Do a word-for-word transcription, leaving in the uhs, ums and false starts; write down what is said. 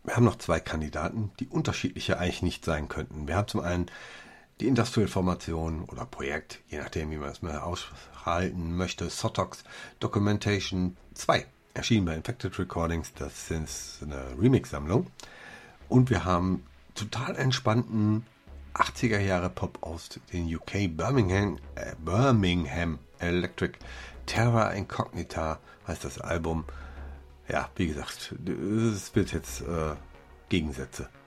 Wir haben noch zwei Kandidaten, die unterschiedlicher eigentlich nicht sein könnten. Wir haben zum einen die Industrial Formation oder Projekt, je nachdem, wie man es mal aushalten möchte, Sotox Documentation zwei, erschienen bei Infected Recordings. Das ist eine Remix-Sammlung. Und wir haben total entspannten achtziger Jahre Pop aus den U K, Birmingham, äh, Birmingham Electric, Terra Incognita heißt das Album. Ja, wie gesagt, es wird jetzt äh, Gegensätze